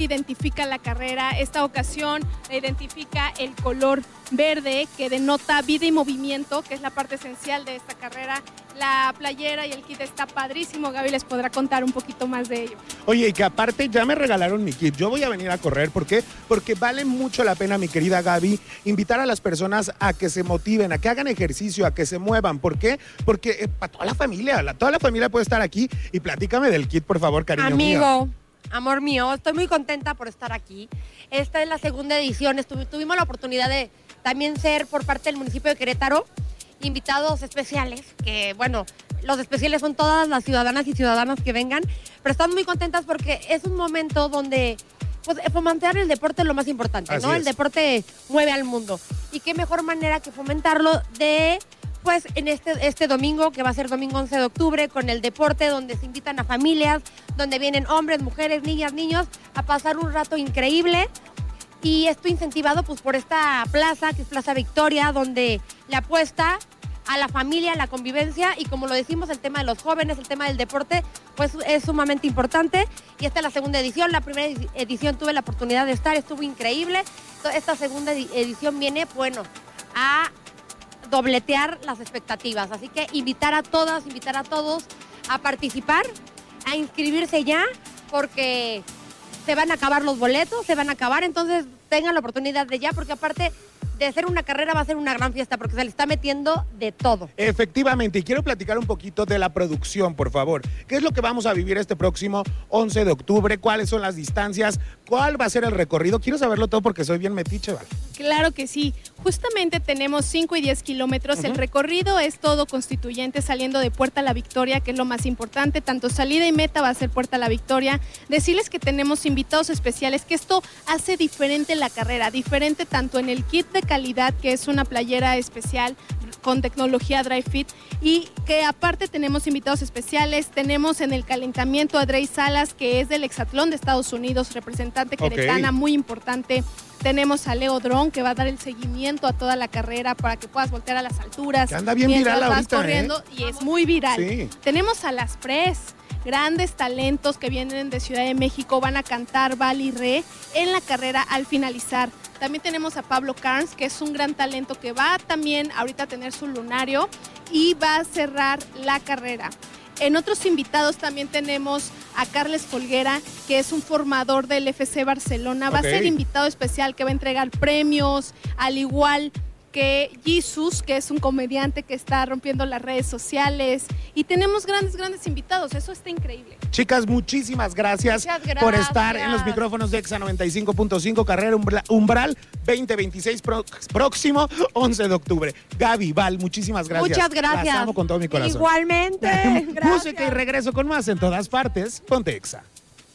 que identifica la carrera. Esta ocasión identifica el color verde, que denota vida y movimiento, que es la parte esencial de esta carrera. La playera y el kit está padrísimo. Gaby les podrá contar un poquito más de ello. Oye, y que aparte ya me regalaron mi kit. Yo voy a venir a correr. ¿Por qué? Porque vale mucho la pena, mi querida Gaby, invitar a las personas a que se motiven, a que hagan ejercicio, a que se muevan. ¿Por qué? Porque para toda la familia, toda la familia puede estar aquí. Y platícame del kit, por favor, cariño Amigo, mío. amor mío, estoy muy contenta por estar aquí. Esta es la segunda edición. Tuvimos la oportunidad de también ser por parte del municipio de Querétaro invitados especiales, que bueno, los especiales son todas las ciudadanas y ciudadanos que vengan, pero están muy contentas porque es un momento donde pues, fomentar el deporte es lo más importante, Así ¿no? es. El deporte mueve al mundo. Y qué mejor manera que fomentarlo pues en este domingo, que va a ser domingo 11 de octubre, con el deporte, donde se invitan a familias, donde vienen hombres, mujeres, niñas, niños, a pasar un rato increíble. Y esto incentivado pues por esta plaza, que es Plaza Victoria, donde le apuesta a la familia, a la convivencia, y como lo decimos, el tema de los jóvenes, el tema del deporte, pues es sumamente importante. Y esta es la segunda edición. La primera edición tuve la oportunidad de estar, estuvo increíble. Esta segunda edición viene, bueno, a dobletear las expectativas. Así que invitar a todas, invitar a todos a participar, a inscribirse ya, porque se van a acabar los boletos, se van a acabar, entonces tengan la oportunidad de ya, porque aparte de ser una carrera va a ser una gran fiesta, porque se le está metiendo de todo. Efectivamente, y quiero platicar un poquito de la producción, por favor. ¿Qué es lo que vamos a vivir este próximo 11 de octubre? ¿Cuáles son las distancias? ¿Cuál va a ser el recorrido? Quiero saberlo todo porque soy bien metiche, ¿vale? Claro que sí. Justamente tenemos 5 y 10 kilómetros. El recorrido es todo constituyente, saliendo de Puerta La Victoria, que es lo más importante. Tanto salida y meta va a ser Puerta La Victoria. Decirles que tenemos invitados especiales, que esto hace diferente la carrera. Diferente tanto en el kit de calidad, que es una playera especial con tecnología Dry Fit, y que aparte tenemos invitados especiales. Tenemos en el calentamiento a Drey Salas, que es del Hexatlón de Estados Unidos, representante queretana, muy importante. Tenemos a Leo Dron, que va a dar el seguimiento a toda la carrera para que puedas voltear a las alturas. Que anda bien mientras viral vas ahorita, corriendo, y es muy viral. Sí. Tenemos a las Pres, grandes talentos que vienen de Ciudad de México, van a cantar Val y Re en la carrera al finalizar. También tenemos a Pablo Carnes, que es un gran talento que va también ahorita a tener su lunario y va a cerrar la carrera. En otros invitados también tenemos a Carles Folguera, que es un formador del FC Barcelona. Va a ser invitado especial, que va a entregar premios, al igual que Jesus, que es un comediante que está rompiendo las redes sociales. Y tenemos grandes invitados. Eso está increíble. Chicas, muchísimas gracias, Muchas gracias por estar en los micrófonos de Exa 95.5, Carrera Umbral 2026, próximo 11 de octubre. Gaby, Val, muchísimas gracias. Muchas gracias. Las amo con todo mi corazón. Igualmente. Gracias. Música y regreso con más en todas partes. Ponte Exa.